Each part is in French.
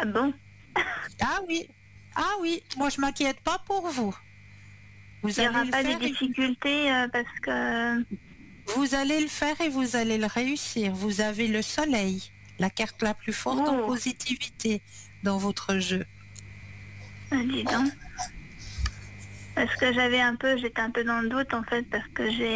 Ah bon? Ah oui, ah oui, moi je m'inquiète pas pour vous. Vous Il n'y aura allez le pas de faire, difficultés parce que... vous allez le faire et vous allez le réussir. Vous avez le soleil, la carte la plus forte en Oh, positivité dans votre jeu. dis donc. Parce que j'étais un peu dans le doute en fait, parce que j'ai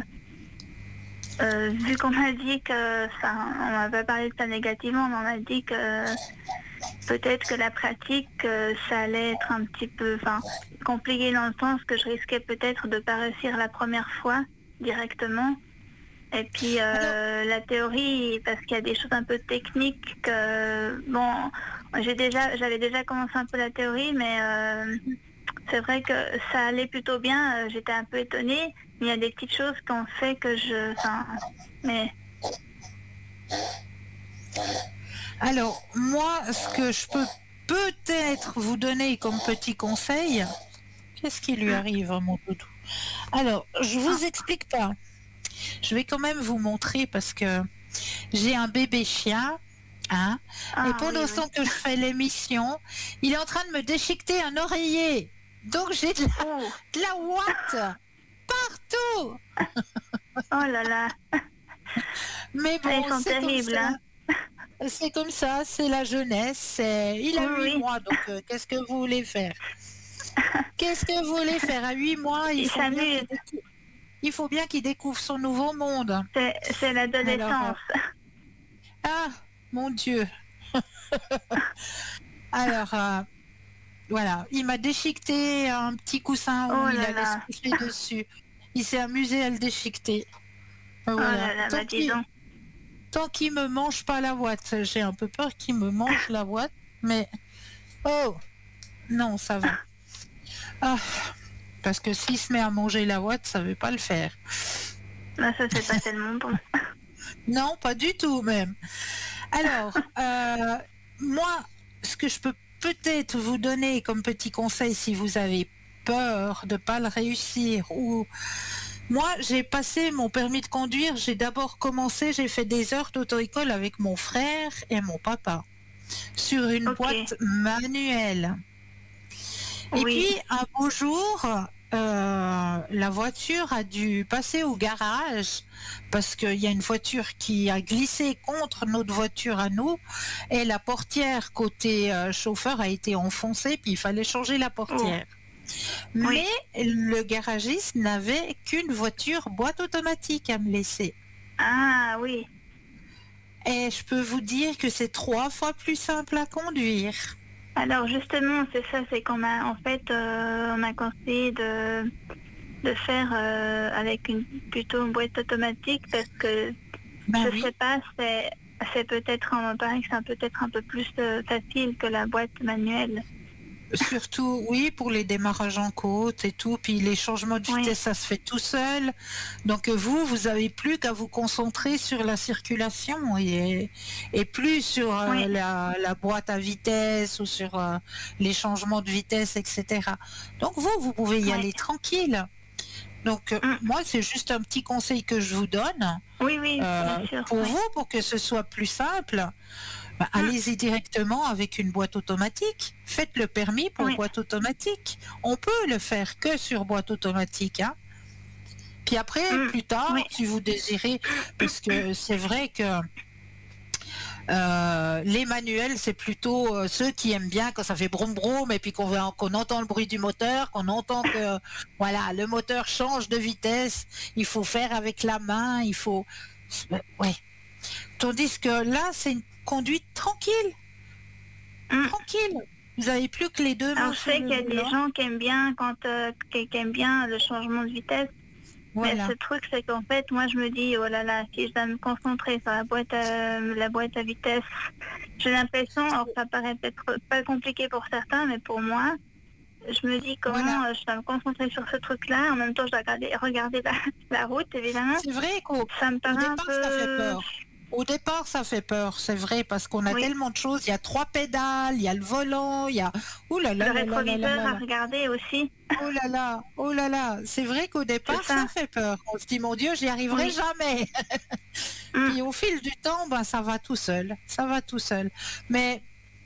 vu qu'on m'a dit que, enfin, on m'a pas parlé de ça négativement, mais on m'a dit que peut-être que la pratique, ça allait être un petit peu, enfin, compliqué dans le sens que je risquais peut-être de pas réussir la première fois directement. Et puis Alors, la théorie, parce qu'il y a des choses un peu techniques que, bon, j'avais déjà commencé un peu la théorie, mais c'est vrai que ça allait plutôt bien. J'étais un peu étonnée, mais il y a des petites choses qui ont fait que enfin, mais alors, moi, ce que je peux peut-être vous donner comme petit conseil, qu'est-ce qui lui arrive à mon doudou? Alors, je ah, vous explique pas. Je vais quand même vous montrer parce que j'ai un bébé chien, hein, et ah oui, pendant ce oui. temps que je fais l'émission, il est en train de me déchiqueter un oreiller. Donc j'ai Oh, de la ouate partout. oh là là, Mais ah, ils bon, sont c'est comme terribles, ça. hein. C'est comme ça, c'est la jeunesse. Il Oui, a 8 oui, mois, donc qu'est-ce que vous voulez faire? Qu'est-ce que vous voulez faire? À 8 mois, ils s'amusent. il faut bien qu'il découvre son nouveau monde. C'est Alors, l'adolescence. ah, mon Dieu. Alors, voilà, il m'a déchiqueté un petit coussin où Oh il là allait se là, coucher dessus. Il s'est amusé à le déchiqueter. oh Voilà. là là, bah dis donc. Tant qu'il me mange pas la ouate, j'ai un peu peur qu'il me mange la ouate, mais oh non, ça va. Ah, parce que s'il se met à manger la ouate, ça veut pas le faire. Là, ça c'est pas tellement bon. Non, pas du tout même. Alors, moi, ce que je peux peut-être vous donner comme petit conseil si vous avez peur de pas le réussir ou moi j'ai passé mon permis de conduire, j'ai d'abord commencé, j'ai fait des heures d'auto-école avec mon frère et mon papa sur une Ok, boîte manuelle. Et puis oui. un beau jour, la voiture a dû passer au garage parce qu'il y a une voiture qui a glissé contre notre voiture à nous et la portière côté chauffeur a été enfoncée puis il fallait changer la Oh, portière. oui. Mais le garagiste n'avait qu'une voiture boîte automatique à me laisser. Ah oui. Et je peux vous dire que c'est 3 fois plus simple à conduire. Alors justement, c'est ça, c'est qu'on m'a en fait on m'a conseillé de faire avec une plutôt une boîte automatique parce que Ben je oui. sais pas, c'est peut-être on me paraît que c'est peut-être un peu plus facile que la boîte manuelle. Surtout, oui, pour les démarrages en côte et tout, puis les changements de Oui, vitesse, ça se fait tout seul. Donc vous avez plus qu'à vous concentrer sur la circulation et plus sur oui, la boîte à vitesse ou sur les changements de vitesse, etc. Donc vous pouvez y oui. aller tranquille. Donc Mm. moi, c'est juste un petit conseil que je vous donne Oui, oui, bien sûr, pour oui. vous, pour que ce soit plus simple. Bah, Mm. allez-y directement avec une boîte automatique. Faites le permis pour Oui, boîte automatique. On peut le faire que sur boîte automatique, hein. Puis après, mm. plus tard, Oui, si vous désirez, parce que c'est vrai que les manuels, c'est plutôt ceux qui aiment bien quand ça fait broum broum et puis qu'on entend le bruit du moteur, qu'on entend que voilà, le moteur change de vitesse, il faut faire avec la main, il faut... Ouais. Tandis que là, c'est une conduite tranquille. mm. Tranquille. Vous n'avez plus que les deux Alors mains je sur sais le qu'il y a des volant. gens qui aiment bien qui aiment bien le changement de vitesse. Mais ce Voilà. truc, c'est qu'en fait, moi, je me dis, oh là là, si je dois me concentrer sur la boîte à vitesse, j'ai l'impression, alors ça paraît peut-être pas compliqué pour certains, mais pour moi, je me dis Voilà. comment je dois me concentrer sur ce truc-là. En même temps, je dois regarder la route, évidemment. C'est vrai qu'au Ça me au paraît un départ, ça fait peu... peur. Au départ, ça fait peur, c'est vrai, parce qu'on a Oui, tellement de choses. Il y a 3 pédales, il y a le volant, il y a... Ouh là le là là là là là rétroviseur là à là. regarder aussi, Oh là là, oh là là. C'est vrai qu'au c'est départ, ça ça. fait peur. On se dit, mon Dieu, j'y arriverai Oui. jamais. Mm. Puis au fil du temps, ben, ça va tout seul. Ça va tout seul. Mais